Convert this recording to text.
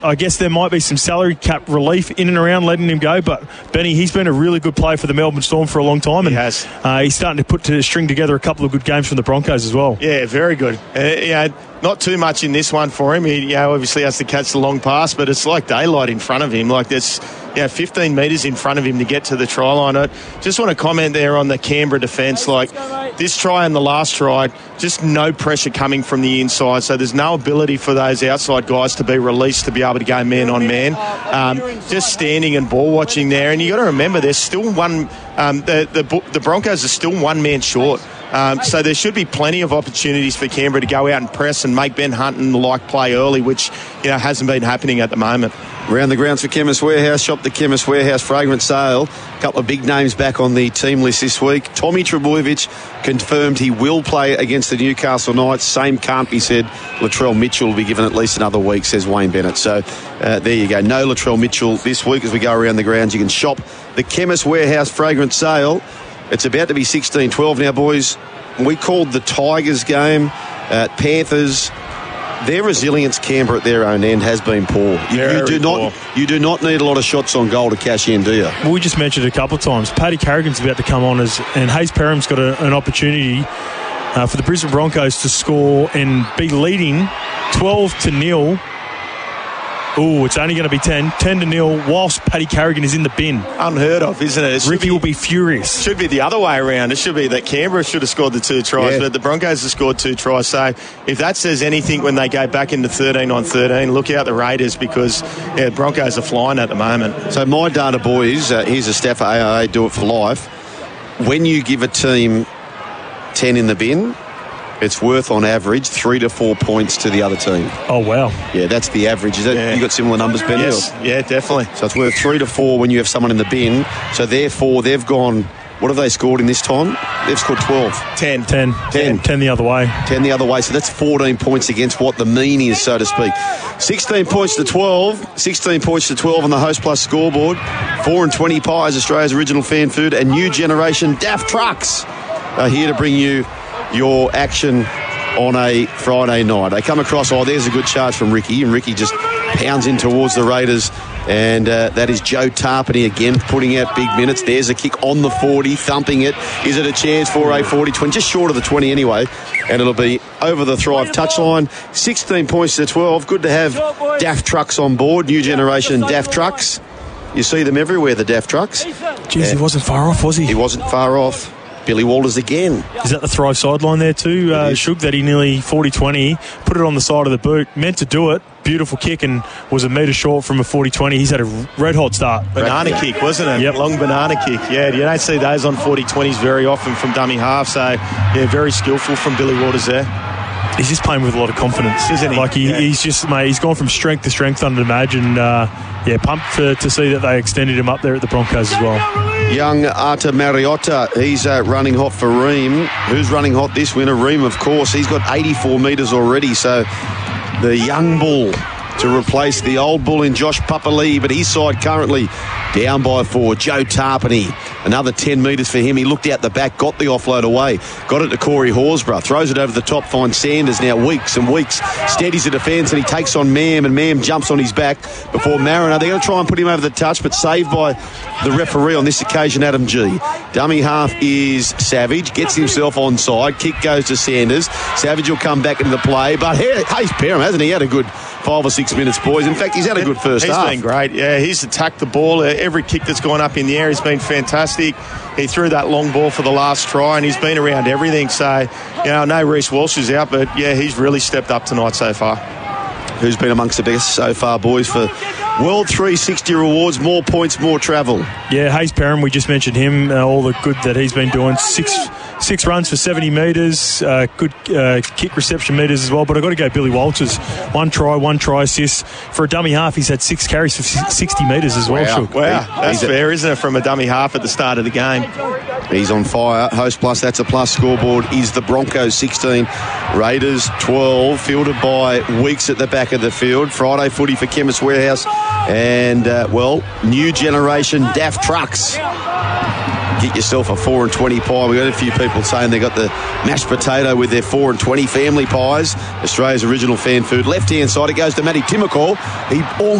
I guess there might be some salary cap relief in and around letting him go, but Benny, he's been a really good player for the Melbourne Storm for a long time. And he has. He's starting to string together a couple of good games from the Broncos as well. Yeah, very good. Not too much in this one for him. He obviously has to catch the long pass, but it's like daylight in front of him. Like there's 15 metres in front of him to get to the try line. I just want to comment there on the Canberra defence. Like this try and the last try, just no pressure coming from the inside. So there's no ability for those outside guys to be released to be able to go man on man. Just standing and ball watching there. And you got to remember, there's still one. The Broncos are still one man short. So there should be plenty of opportunities for Canberra to go out and press and make Ben Hunt and the like play early, which hasn't been happening at the moment. Around the grounds for Chemist Warehouse. Shop the Chemist Warehouse fragrance sale. A couple of big names back on the team list this week. Tommy Trbojevic confirmed he will play against the Newcastle Knights. Same can't be said. Latrell Mitchell will be given at least another week, says Wayne Bennett. So there you go. No Latrell Mitchell this week as we go around the grounds. You can shop the Chemist Warehouse fragrance sale. It's about to be 16-12 now, boys. We called the Tigers game, Panthers. Their resilience, Canberra at their own end, has been poor. You do not need a lot of shots on goal to cash in, do you? Well, we just mentioned it a couple of times. Paddy Carrigan's about to come on, and Hayes Perham's got an opportunity for the Brisbane Broncos to score and be leading 12-0. Oh, it's only going to be 10-0 whilst Paddy Carrigan is in the bin. Unheard of, isn't it? Ricky will be furious. Should be the other way around. It should be that Canberra should have scored the 2 tries, but the Broncos have scored 2 tries. So if that says anything when they go back into 13-on-13, look out the Raiders, because the Broncos are flying at the moment. So my data, boys, here's a stat for AIA, do it for life. When you give a team 10 in the bin, it's worth on average 3 to 4 points to the other team. Oh, wow. Yeah, that's the average. Is that you got similar numbers, Ben? Yes, yeah, definitely. So it's worth 3 to 4 when you have someone in the bin. So therefore, they've gone. What have they scored in this time? They've scored 12. 10 the other way. 10 the other way. So that's 14 points against what the mean is, so to speak. 16 points to 12. 16 points to 12 on the Host Plus scoreboard. 4-20 Pies, Australia's original fan food, and new generation Daft Trucks are here to bring you your action on a Friday night. They come across, there's a good charge from Ricky, and Ricky just pounds in towards the Raiders, and that is Joe Tarpany again putting out big minutes. There's a kick on the 40, thumping it. Is it a chance for a 40-20? Just short of the 20 anyway, and it'll be over the Thrive touchline. 16 points to 12. Good to have Daft Trucks on board, new generation Daft Trucks. You see them everywhere, the Daft Trucks. Jeez, he wasn't far off, was he? He wasn't far off. Billy Walters again. Is that the Thrive sideline there too, Shug, that he nearly 40-20, put it on the side of the boot, meant to do it, beautiful kick, and was a metre short from a 40-20. He's had a red-hot start. Banana kick, wasn't it? Yep. Long banana kick. Yeah, you don't see those on 40-20s very often from dummy half, so yeah, very skillful from Billy Walters there. He's just playing with a lot of confidence, isn't he? Like he's just, mate, he's gone from strength to strength under Imagine. Pumped to see that they extended him up there at the Broncos as well. Young Arta Mariota, he's running hot for Ream. Who's running hot this winter? Ream, of course. He's got 84 metres already, so the young bull to replace the old bull in Josh Papali, but his side currently down by 4. Joe Tarpany, another 10 metres for him. He looked out the back, got the offload away, got it to Corey Horsburgh, throws it over the top, finds Sanders now weeks and weeks, steadies the defence, and he takes on Mam, and Mam jumps on his back before Mariner. They're going to try and put him over the touch, but saved by the referee on this occasion, Adam G. Dummy half is Savage, gets himself onside, kick goes to Sanders. Savage will come back into the play, but Hayes Perham, hasn't he had a good 5 or 6 minutes, boys? In fact, he's had a good first half. He's been great. Yeah, he's attacked the ball. Every kick that's gone up in the air has been fantastic. He threw that long ball for the last try, and he's been around everything. So, I know Reece Walsh is out, but yeah, he's really stepped up tonight so far. Who's been amongst the best so far, boys, for World 360 rewards? More points, more travel. Yeah, Hayes Perham, we just mentioned him, all the good that he's been doing. Six runs for 70 metres, good kick reception metres as well. But I've got to go Billy Walters. One try assist. For a dummy half, he's had 6 carries for 60 metres as well. Wow, that's fair, isn't it, from a dummy half at the start of the game? He's on fire. Host Plus, that's a plus. Scoreboard is the Broncos 16, Raiders 12, fielded by Weeks at the back of the field. Friday footy for Chemist Warehouse, and new generation Daft Trucks get yourself a 4 and 20 pie. We got a few people saying they got the mashed potato with their 4 and 20 family pies. Australia's original fan food. Left-hand side, it goes to Matty Timokol. He almost